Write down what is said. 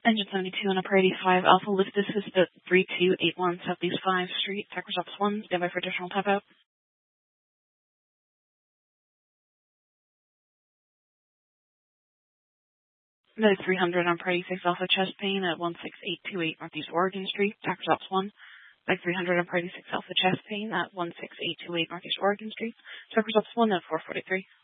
Engine 72 on Upper 85 Alpha, lift assist at 3281 Southeast 5 Street, Tackers Ops 1, standby for additional tap out. Mode 300 on Upper 86 Alpha, chest pain at 16828 Northeast Oregon Street, Tackers Ops 1. Mode 300 on Upper 86 Alpha, chest pain at 16828 Northeast Oregon Street, Tackers Ops 1 at 443.